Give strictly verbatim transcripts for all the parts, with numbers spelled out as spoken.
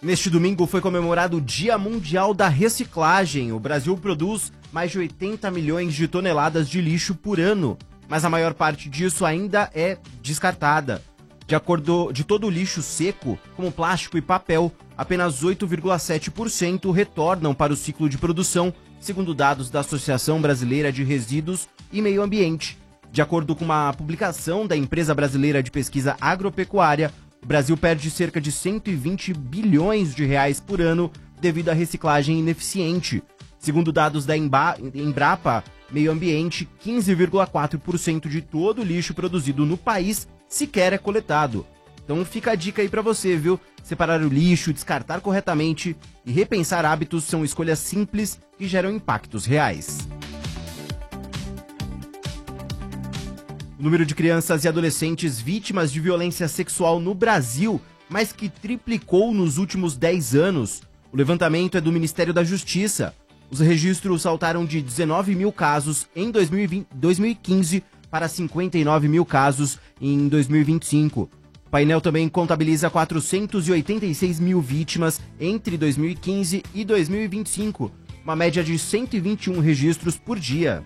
Neste domingo foi comemorado o Dia Mundial da Reciclagem. O Brasil produz mais de oitenta milhões de toneladas de lixo por ano, mas a maior parte disso ainda é descartada. De acordo de todo o lixo seco, como plástico e papel, apenas oito vírgula sete por cento retornam para o ciclo de produção, segundo dados da Associação Brasileira de Resíduos e Meio Ambiente. De acordo com uma publicação da Empresa Brasileira de Pesquisa Agropecuária, o Brasil perde cerca de cento e vinte bilhões de reais por ano devido à reciclagem ineficiente. Segundo dados da Embrapa Meio Ambiente, quinze vírgula quatro por cento de todo o lixo produzido no país sequer é coletado. Então fica a dica aí pra você, viu? Separar o lixo, descartar corretamente e repensar hábitos são escolhas simples que geram impactos reais. O número de crianças e adolescentes vítimas de violência sexual no Brasil mais que triplicou nos últimos dez anos. O levantamento é do Ministério da Justiça. Os registros saltaram de dezenove mil casos em dois mil e vinte, dois mil e quinze para cinquenta e nove mil casos em dois mil e vinte e cinco. O painel também contabiliza quatrocentos e oitenta e seis mil vítimas entre dois mil e quinze e dois mil e vinte e cinco, uma média de cento e vinte e um registros por dia.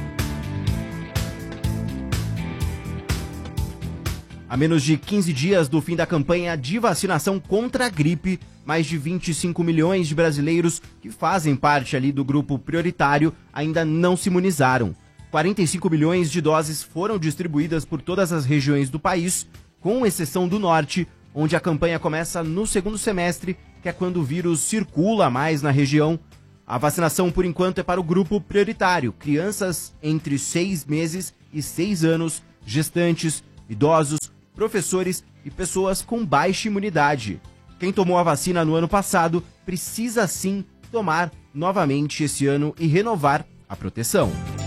A menos de quinze dias do fim da campanha de vacinação contra a gripe, mais de vinte e cinco milhões de brasileiros que fazem parte ali do grupo prioritário ainda não se imunizaram. quarenta e cinco milhões de doses foram distribuídas por todas as regiões do país, com exceção do norte, onde a campanha começa no segundo semestre, que é quando o vírus circula mais na região. A vacinação, por enquanto, é para o grupo prioritário, crianças entre seis meses e seis anos, gestantes, idosos, professores e pessoas com baixa imunidade. Quem tomou a vacina no ano passado precisa sim tomar novamente esse ano e renovar a proteção.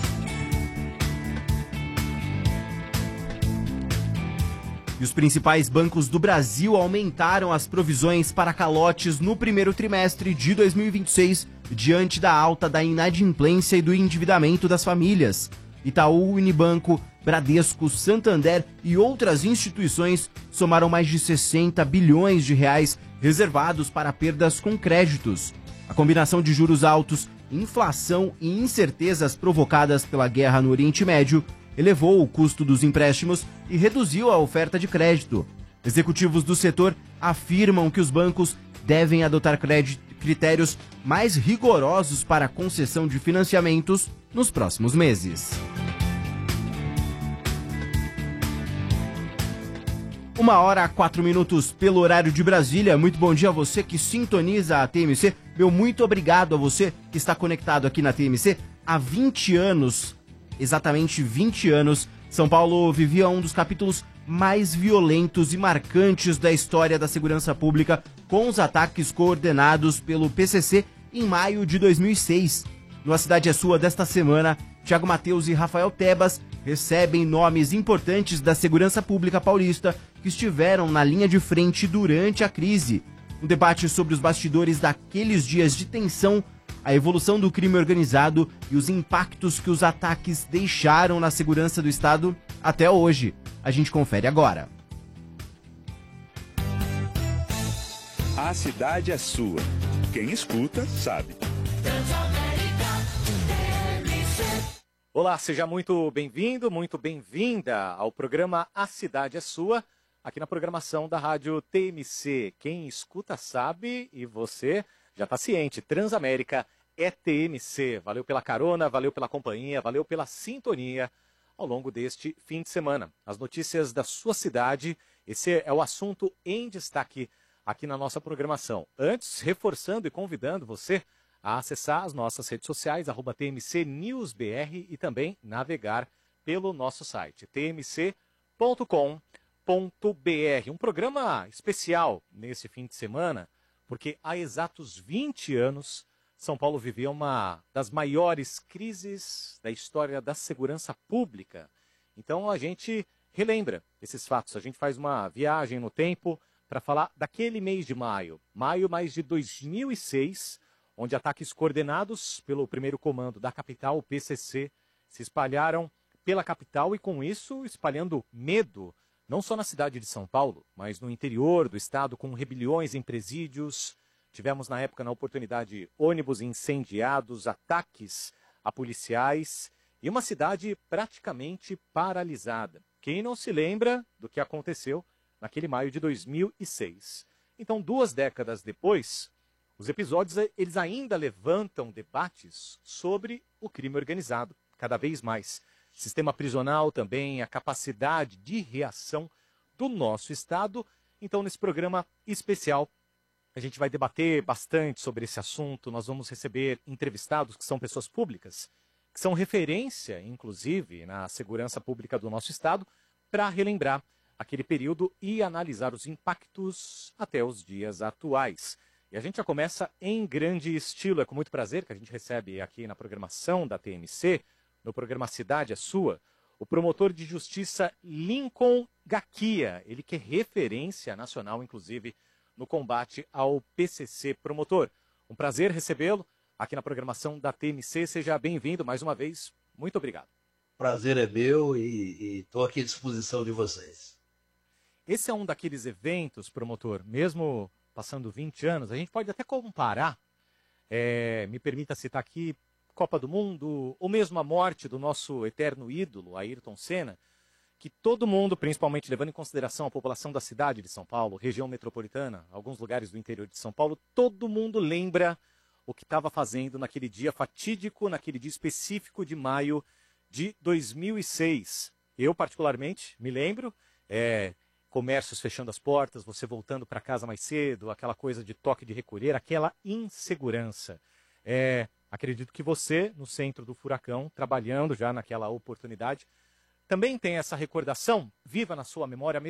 E os principais bancos do Brasil aumentaram as provisões para calotes no primeiro trimestre de dois mil e vinte e seis, diante da alta da inadimplência e do endividamento das famílias. Itaú, Unibanco, Bradesco, Santander e outras instituições somaram mais de sessenta bilhões de reais reservados para perdas com créditos. A combinação de juros altos, inflação e incertezas provocadas pela guerra no Oriente Médio elevou o custo dos empréstimos e reduziu a oferta de crédito. Executivos do setor afirmam que os bancos devem adotar crédito, critérios mais rigorosos para a concessão de financiamentos nos próximos meses. Uma hora, quatro minutos pelo horário de Brasília. Muito bom dia a você que sintoniza a T M C. Meu muito obrigado a você que está conectado aqui na T M C. Há vinte anos, exatamente vinte anos, São Paulo vivia um dos capítulos mais violentos e marcantes da história da segurança pública, com os ataques coordenados pelo P C C em maio de dois mil e seis. No A Cidade é Sua desta semana, Thiago Mateus e Rafael Tebas recebem nomes importantes da segurança pública paulista que estiveram na linha de frente durante a crise. Um debate sobre os bastidores daqueles dias de tensão, a evolução do crime organizado e os impactos que os ataques deixaram na segurança do Estado até hoje. A gente confere agora. A cidade é sua. Quem escuta, sabe. Olá, seja muito bem-vindo, muito bem-vinda ao programa A Cidade é Sua, aqui na programação da rádio T M C. Quem escuta sabe e você já está ciente, Transamérica é T M C. Valeu pela carona, valeu pela companhia, valeu pela sintonia ao longo deste fim de semana. As notícias da sua cidade, esse é o assunto em destaque aqui na nossa programação. Antes, reforçando e convidando você a acessar as nossas redes sociais, arroba T M C News B R, e também navegar pelo nosso site, t m c ponto com ponto b r. Um programa especial nesse fim de semana, porque há exatos vinte anos, São Paulo vivia uma das maiores crises da história da segurança pública. Então a gente relembra esses fatos, a gente faz uma viagem no tempo para falar daquele mês de maio, maio mais de dois mil e seis, onde ataques coordenados pelo primeiro comando da capital, o P C C, se espalharam pela capital e, com isso, espalhando medo não só na cidade de São Paulo, mas no interior do estado, com rebeliões em presídios. Tivemos, na época, na oportunidade, ônibus incendiados, ataques a policiais e uma cidade praticamente paralisada. Quem não se lembra do que aconteceu naquele maio de dois mil e seis? Então, duas décadas depois, os episódios eles ainda levantam debates sobre o crime organizado, cada vez mais. Sistema prisional também, a capacidade de reação do nosso Estado. Então, nesse programa especial, a gente vai debater bastante sobre esse assunto. Nós vamos receber entrevistados que são pessoas públicas, que são referência, inclusive, na segurança pública do nosso Estado, para relembrar aquele período e analisar os impactos até os dias atuais. E a gente já começa em grande estilo. É com muito prazer que a gente recebe aqui na programação da T M C, no programa Cidade é Sua, o promotor de justiça Lincoln Gaquia, ele que é referência nacional, inclusive, no combate ao P C C. Promotor, um prazer recebê-lo aqui na programação da T M C. Seja bem-vindo mais uma vez. Muito obrigado. Prazer é meu e estou aqui à disposição de vocês. Esse é um daqueles eventos, promotor, mesmo passando vinte anos, a gente pode até comparar, é, me permita citar aqui, Copa do Mundo, ou mesmo a morte do nosso eterno ídolo, Ayrton Senna, que todo mundo, principalmente levando em consideração a população da cidade de São Paulo, região metropolitana, alguns lugares do interior de São Paulo, todo mundo lembra o que estava fazendo naquele dia fatídico, naquele dia específico de maio de dois mil e seis. Eu, particularmente, me lembro, é, comércios fechando as portas, você voltando para casa mais cedo, aquela coisa de toque de recolher, aquela insegurança. É, acredito que você, no centro do furacão, trabalhando já naquela oportunidade, também tem essa recordação viva na sua memória,